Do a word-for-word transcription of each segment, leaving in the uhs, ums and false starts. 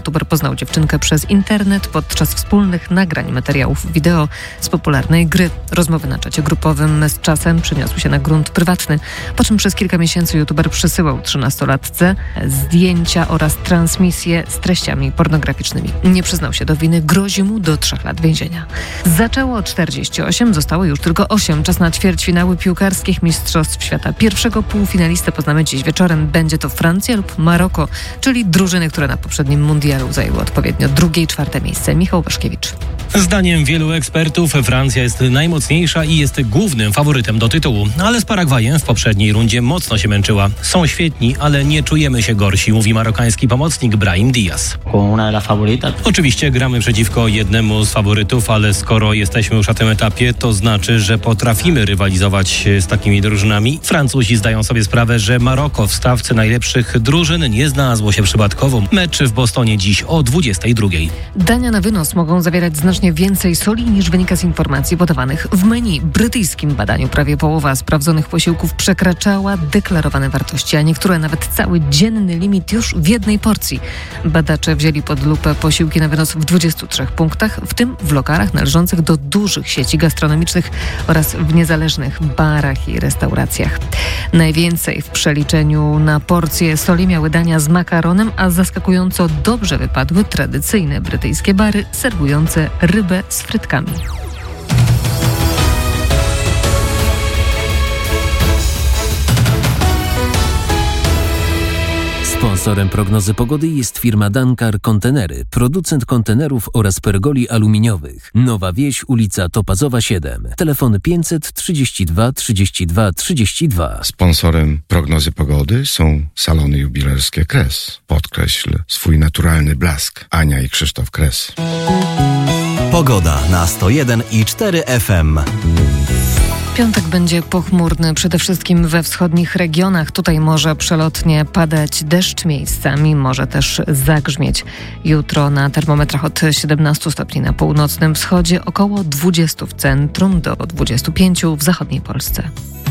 youtuber poznał dziewczynkę przez internet podczas wspólnych nagrań materiałów wideo z popularnej gry. Rozmowy na czacie grupowym z czasem przeniosły się na grunt prywatny, po czym przez kilka miesięcy youtuber przysyłał trzynastolatce zdjęcia oraz transmisje z treściami pornograficznymi. Nie przyznał się do winy, grozi mu do trzech lat więzienia. Zaczęło czterdzieści osiem, zostało już tylko osiem. Czas na ćwierćfinały piłkarskich Mistrzostw Świata. Pierwszego półfinalistę poznamy dziś wieczorem. Będzie to Francja lub Maroko, czyli drużyny, które na poprzednim mundialu zajęły odpowiednio drugie i czwarte miejsce. Michał Waszkiewicz. Zdaniem wielu ekspertów Francja jest najmocniejsza i jest głównym faworytem do tytułu. Ale z Paragwajem w poprzedniej rundzie mocno się męczyła. Są świetni, ale nie czujemy się gorsi, mówi marokański pomocnik Brahim Diaz. Oczywiście gramy przeciwko jednemu z faworytów, ale skoro jesteśmy już na tym etapie, to znaczy, że potrafimy rywalizować z takimi drużynami. Francuzi zdają sobie sprawę, że Maroko w stawce najlepszych drużyn nie znalazło się przypadkowo. Mecz w Bostonie dziś o dwudziestej drugiej. Dania na wynos mogą zawierać znacznie więcej soli niż wynika z informacji podawanych w menu. Brytyjskim badaniu prawie połowa sprawdzonych posiłków przekraczała deklarowane wartości, a niektóre nawet cały dzienny limit już w jednej porcji. Badacze wzięli pod lupę posiłki na wynos w dwudziestu trzech punktach, w tym w lokalach należących do dużych sieci gastronomicznych oraz w niezależnych barach i restauracjach. Najwięcej w przeliczeniu na porcje soli miały dania z makaronem, a zaskakująco dobrze wypadły tradycyjne brytyjskie bary serwujące rybę z frytkami. Sponsorem prognozy pogody jest firma Dankar Kontenery, producent kontenerów oraz pergoli aluminiowych. Nowa Wieś, ulica Topazowa siedem. Telefon pięćset trzydzieści dwa trzydzieści dwa trzydzieści dwa. Sponsorem prognozy pogody są salony jubilerskie Kres. Podkreśl swój naturalny blask. Ania i Krzysztof Kres. Pogoda na sto jeden i cztery F M. Piątek będzie pochmurny, przede wszystkim we wschodnich regionach. Tutaj może przelotnie padać deszcz miejscami, może też zagrzmieć. Jutro na termometrach od siedemnastu stopni na północnym wschodzie, około dwudziestu w centrum do dwudziestu pięciu w zachodniej Polsce.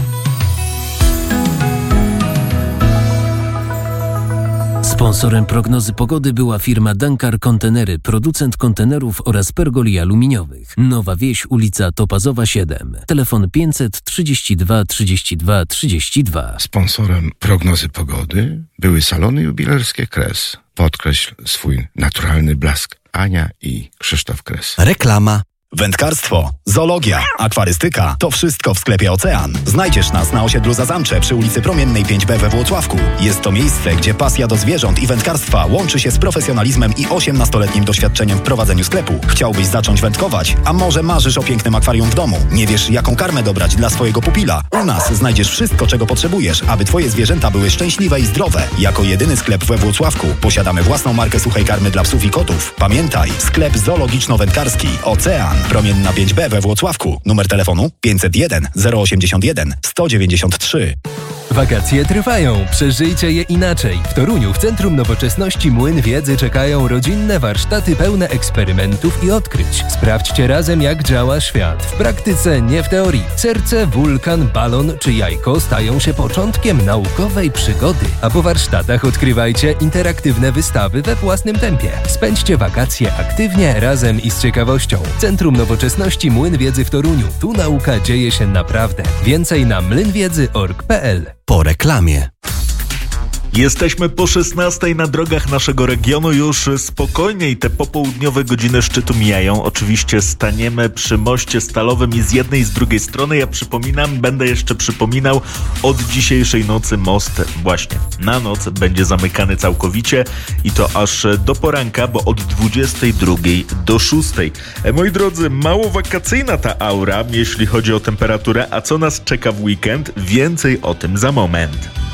Sponsorem prognozy pogody była firma Dankar Kontenery, producent kontenerów oraz pergoli aluminiowych. Nowa Wieś, ulica Topazowa siedem. Telefon pięćset trzydzieści dwa trzydzieści dwa trzydzieści dwa. Sponsorem prognozy pogody były salony jubilerskie Kres. Podkreśl swój naturalny blask. Ania i Krzysztof Kres. Reklama. Wędkarstwo, zoologia, akwarystyka – to wszystko w sklepie Ocean. Znajdziesz nas na osiedlu Zazamcze przy ulicy Promiennej pięć B we Włocławku. Jest to miejsce, gdzie pasja do zwierząt i wędkarstwa łączy się z profesjonalizmem i osiemnastoletnim doświadczeniem w prowadzeniu sklepu. Chciałbyś zacząć wędkować? A może marzysz o pięknym akwarium w domu? Nie wiesz, jaką karmę dobrać dla swojego pupila? U nas znajdziesz wszystko, czego potrzebujesz, aby twoje zwierzęta były szczęśliwe i zdrowe. Jako jedyny sklep we Włocławku posiadamy własną markę suchej karmy dla psów i kotów. Pamiętaj, sklep zoologiczno-wędkarski Ocean. Promienna pięć B we Włocławku. Numer telefonu pięćset jeden zero osiemdziesiąt jeden sto dziewięćdziesiąt trzy. Wakacje trwają, przeżyjcie je inaczej. W Toruniu w Centrum Nowoczesności Młyn Wiedzy czekają rodzinne warsztaty pełne eksperymentów i odkryć. Sprawdźcie razem, jak działa świat. W praktyce, nie w teorii. Serce, wulkan, balon czy jajko stają się początkiem naukowej przygody. A po warsztatach odkrywajcie interaktywne wystawy we własnym tempie. Spędźcie wakacje aktywnie, razem i z ciekawością. Centrum Nowoczesności Młyn Wiedzy w Toruniu. Tu nauka dzieje się naprawdę. Więcej na młyn wiedzy kropka org kropka p l. Po reklamie. Jesteśmy po szesnastej na drogach naszego regionu, już spokojniej te popołudniowe godziny szczytu mijają. Oczywiście staniemy przy moście stalowym i z jednej i z drugiej strony. Ja przypominam, będę jeszcze przypominał, od dzisiejszej nocy most właśnie na noc będzie zamykany całkowicie i to aż do poranka, bo od dwudziestej drugiej do szóstej. Moi drodzy, mało wakacyjna ta aura, jeśli chodzi o temperaturę, a co nas czeka w weekend? Więcej o tym za moment.